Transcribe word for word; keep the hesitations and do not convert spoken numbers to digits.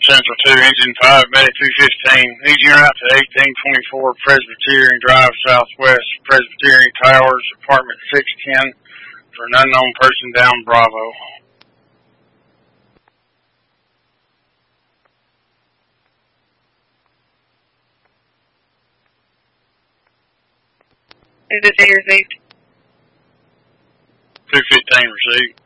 Central two, Engine five, Bay two fifteen. Easy route to eighteen twenty-four Presbyterian Drive, Southwest, Presbyterian Towers, apartment six ten, for an unknown person down Bravo. Is it A or Z? two fifteen received.